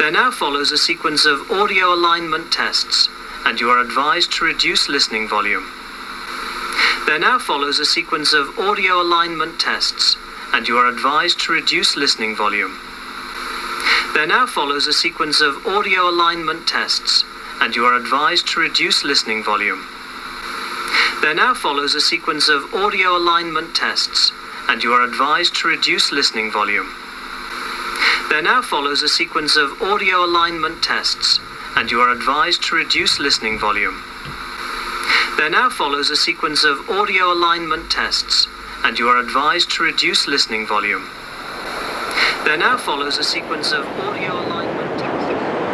There now follows a sequence of audio alignment tests, and you are advised to reduce listening volume. There now follows a sequence of audio alignment tests, and you are advised to reduce listening volume. There now follows a sequence of audio alignment tests, and you are advised to reduce listening volume. There now follows a sequence of audio alignment tests, and you are advised to reduce listening volume. There now follows a sequence of audio alignment tests, and you are advised to reduce listening volume. There now follows a sequence of audio alignment tests, and you are advised to reduce listening volume. There now follows a sequence of audio alignment